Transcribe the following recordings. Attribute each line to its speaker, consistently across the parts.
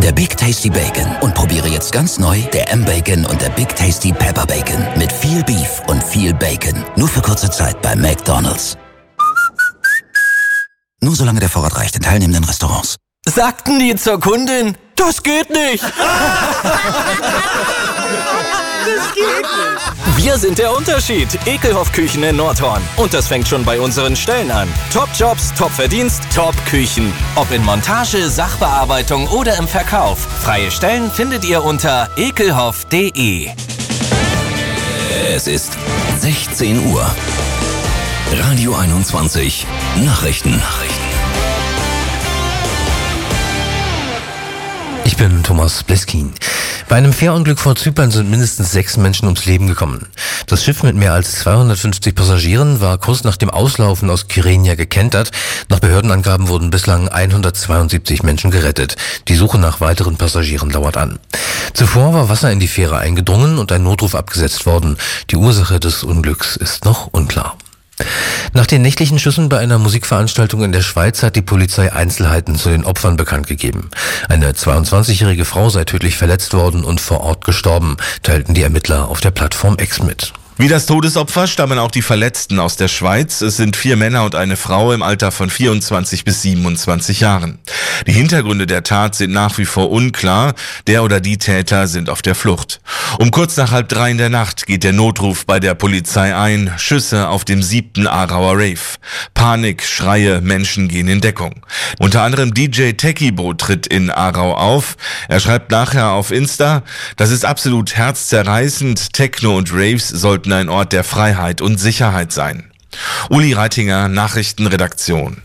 Speaker 1: der Big Tasty Bacon. Und probiere jetzt ganz neu der M-Bacon und der Big Tasty Pepper Bacon. Mit viel Beef und viel Bacon. Nur für kurze Zeit bei McDonald's. Nur solange der Vorrat reicht in teilnehmenden Restaurants.
Speaker 2: Sagten die zur Kundin, das geht nicht. Das geht nicht. Wir sind der Unterschied. Ekelhoff Küchen in Nordhorn. Und das fängt schon bei unseren Stellen an. Top-Jobs, Top-Verdienst, Top-Küchen. Ob in Montage, Sachbearbeitung oder im Verkauf. Freie Stellen findet ihr unter ekelhoff.de.
Speaker 1: Es ist 16 Uhr. Radio 21. Nachrichten.
Speaker 3: Ich bin Thomas Bleskin. Bei einem Fährunglück vor Zypern sind mindestens 6 Menschen ums Leben gekommen. Das Schiff mit mehr als 250 Passagieren war kurz nach dem Auslaufen aus Kyrenia gekentert. Nach Behördenangaben wurden bislang 172 Menschen gerettet. Die Suche nach weiteren Passagieren dauert an. Zuvor war Wasser in die Fähre eingedrungen und ein Notruf abgesetzt worden. Die Ursache des Unglücks ist noch unklar. Nach den nächtlichen Schüssen bei einer Musikveranstaltung in der Schweiz hat die Polizei Einzelheiten zu den Opfern bekannt gegeben. Eine 22-jährige Frau sei tödlich verletzt worden und vor Ort gestorben, teilten die Ermittler auf der Plattform X mit.
Speaker 4: Wie das Todesopfer stammen auch die Verletzten aus der Schweiz. Es sind 4 Männer und eine Frau im Alter von 24 bis 27 Jahren. Die Hintergründe der Tat sind nach wie vor unklar. Der oder die Täter sind auf der Flucht. Um kurz nach 2:30 in der Nacht geht der Notruf bei der Polizei ein. Schüsse auf dem 7. Aarauer Rave. Panik, Schreie, Menschen gehen in Deckung. Unter anderem DJ Techibo tritt in Aarau auf. Er schreibt nachher auf Insta, das ist absolut herzzerreißend. Techno und Raves sollten ein Ort der Freiheit und Sicherheit sein. Uli Reitinger, Nachrichtenredaktion.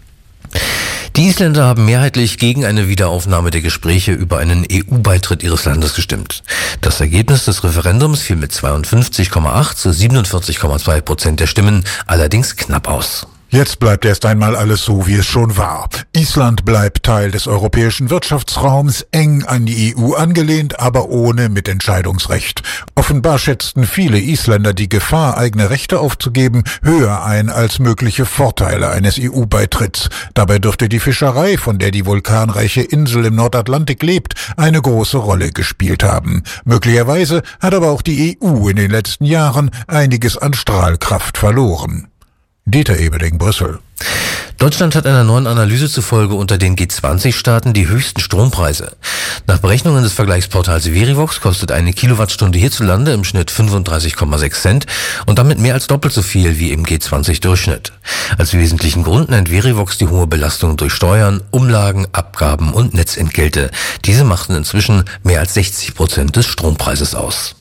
Speaker 3: Die Isländer haben mehrheitlich gegen eine Wiederaufnahme der Gespräche über einen EU-Beitritt ihres Landes gestimmt. Das Ergebnis des Referendums fiel mit 52,8 zu 47,2% der Stimmen allerdings knapp aus.
Speaker 5: Jetzt bleibt erst einmal alles so, wie es schon war. Island bleibt Teil des europäischen Wirtschaftsraums, eng an die EU angelehnt, aber ohne Mitentscheidungsrecht. Offenbar schätzten viele Isländer die Gefahr, eigene Rechte aufzugeben, höher ein als mögliche Vorteile eines EU-Beitritts. Dabei dürfte die Fischerei, von der die vulkanreiche Insel im Nordatlantik lebt, eine große Rolle gespielt haben. Möglicherweise hat aber auch die EU in den letzten Jahren einiges an Strahlkraft verloren. Dieter Ebeling, Brüssel.
Speaker 3: Deutschland hat einer neuen Analyse zufolge unter den G20-Staaten die höchsten Strompreise. Nach Berechnungen des Vergleichsportals Verivox kostet eine Kilowattstunde hierzulande im Schnitt 35,6 Cent und damit mehr als doppelt so viel wie im G20-Durchschnitt. Als wesentlichen Grund nennt Verivox die hohe Belastung durch Steuern, Umlagen, Abgaben und Netzentgelte. Diese machten inzwischen mehr als 60% des Strompreises aus.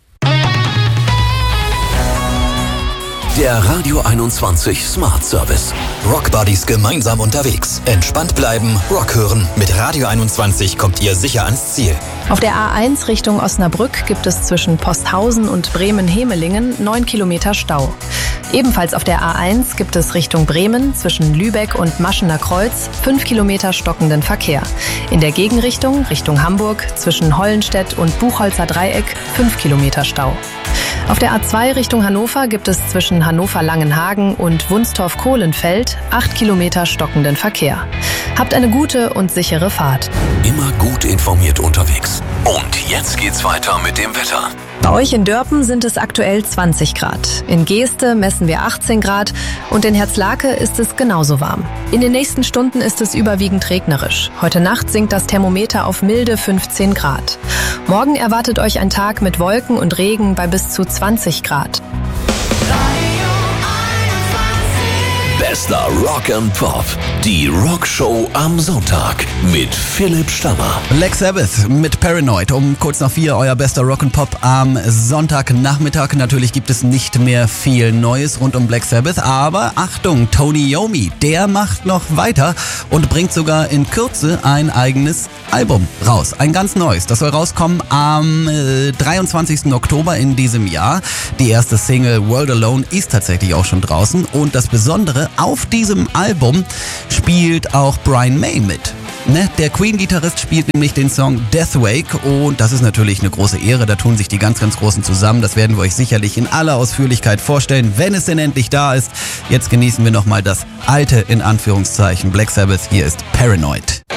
Speaker 1: Der Radio 21 Smart Service. Rock Buddies gemeinsam unterwegs. Entspannt bleiben, Rock hören. Mit Radio 21 kommt ihr sicher ans Ziel.
Speaker 6: Auf der A1 Richtung Osnabrück gibt es zwischen Posthausen und Bremen-Hemelingen 9 Kilometer Stau. Ebenfalls auf der A1 gibt es Richtung Bremen zwischen Lübeck und Maschener Kreuz 5 Kilometer stockenden Verkehr. In der Gegenrichtung Richtung Hamburg zwischen Hollenstedt und Buchholzer Dreieck 5 Kilometer Stau. Auf der A2 Richtung Hannover gibt es zwischen Hannover-Langenhagen und Wunstorf-Kohlenfeld 8 Kilometer stockenden Verkehr. Habt eine gute und sichere Fahrt.
Speaker 1: Immer gut informiert unterwegs. Und jetzt geht's weiter mit dem Wetter.
Speaker 6: Bei euch in Dörpen sind es aktuell 20 Grad. In Geeste messen wir 18 Grad und in Herzlake ist es genauso warm. In den nächsten Stunden ist es überwiegend regnerisch. Heute Nacht sinkt das Thermometer auf milde 15 Grad. Morgen erwartet euch ein Tag mit Wolken und Regen bei bis zu 20 Grad.
Speaker 1: Bester Rock and Pop. Die Rockshow am Sonntag mit Philipp Stammer.
Speaker 7: Black Sabbath mit Paranoid um kurz nach 4, euer bester Rock and Pop am Sonntagnachmittag. Natürlich gibt es nicht mehr viel Neues rund um Black Sabbath, aber Achtung, Tony Iommi, der macht noch weiter und bringt sogar in Kürze ein eigenes Album raus. Ein ganz neues. Das soll rauskommen am 23. Oktober in diesem Jahr. Die erste Single World Alone ist tatsächlich auch schon draußen und das Besondere, auf diesem Album spielt auch Brian May mit. Der Queen-Gitarrist spielt nämlich den Song Deathwake und das ist natürlich eine große Ehre. Da tun sich die ganz, ganz Großen zusammen. Das werden wir euch sicherlich in aller Ausführlichkeit vorstellen, wenn es denn endlich da ist. Jetzt genießen wir nochmal das alte, in Anführungszeichen, Black Sabbath. Hier ist Paranoid.